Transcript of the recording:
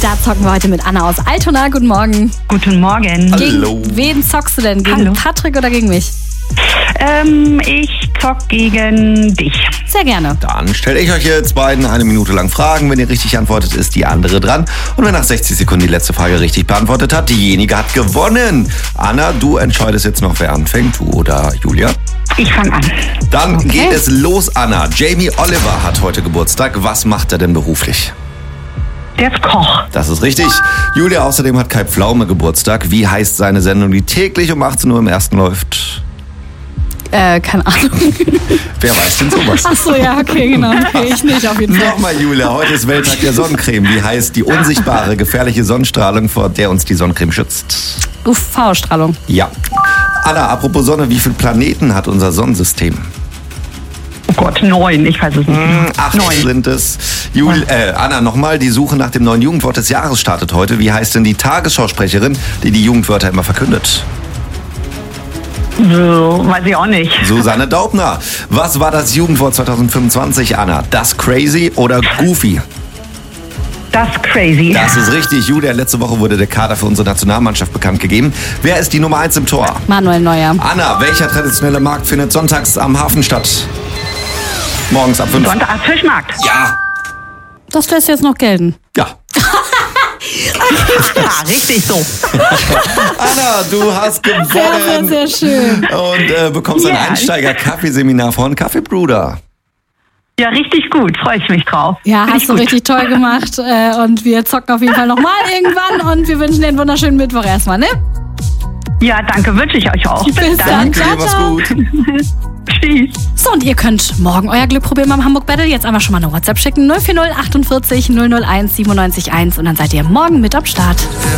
Da zocken wir heute mit Anna aus Altona. Guten Morgen. Guten Morgen. Hallo. Gegen wen zockst du denn? Gegen Hallo. Patrick oder gegen mich? Ich zock gegen dich. Sehr gerne. Dann stelle ich euch jetzt beiden 1 Minute lang Fragen. Wenn ihr richtig antwortet, ist die andere dran. Und wer nach 60 Sekunden die letzte Frage richtig beantwortet hat, diejenige hat gewonnen. Anna, du entscheidest jetzt noch, wer anfängt, du oder Julia. Ich fange an. Dann geht es los, Anna. Jamie Oliver hat heute Geburtstag. Was macht er denn beruflich? Der ist Koch. Das ist richtig. Julia, außerdem hat Kai Pflaume Geburtstag. Wie heißt seine Sendung, die täglich um 18 Uhr im Ersten läuft? Keine Ahnung. Wer weiß denn sowas? Ach so, ja, okay, genau. Okay, ich nicht auf jeden Fall. Nochmal, Julia, heute ist Welttag der Sonnencreme. Wie heißt die unsichtbare, gefährliche Sonnenstrahlung, vor der uns die Sonnencreme schützt? UV-Strahlung. Ja. Anna, apropos Sonne, wie viele Planeten hat unser Sonnensystem? Oh Gott, 9. Ich weiß es nicht. 8 9. sind es. Anna, nochmal, die Suche nach dem neuen Jugendwort des Jahres startet heute. Wie heißt denn die Tagesschausprecherin, die die Jugendwörter immer verkündet? Weiß ich auch nicht. Susanne Daubner. Was war das Jugendwort 2025, Anna? Das Crazy oder Goofy? Das ist crazy. Das ist richtig, Julia. Letzte Woche wurde der Kader für unsere Nationalmannschaft bekannt gegeben. Wer ist die Nummer 1 im Tor? Manuel Neuer. Anna, welcher traditionelle Markt findet sonntags am Hafen statt? Morgens ab 5. Sonntag Fischmarkt. Ja. Das lässt jetzt noch gelten. Ja. Ja, richtig so. Anna, du hast Sehr, gewonnen. sehr, sehr schön. Und bekommst ein Ja. Einsteiger-Kaffeeseminar von Kaffeebruder. Ja, richtig gut. Freue ich mich drauf. Ja, Finde hast ich du gut. richtig toll gemacht. Und wir zocken auf jeden Fall nochmal irgendwann. Und wir wünschen dir einen wunderschönen Mittwoch erstmal, ne? Ja, danke. Wünsche ich euch auch. Bis dann. Danke, Ciao, mach's ciao. gut. Tschüss. So, und ihr könnt morgen euer Glück probieren beim Hamburg Battle. Jetzt einfach schon mal eine WhatsApp schicken. 040 48 001 97 1. Und dann seid ihr morgen mit am Start.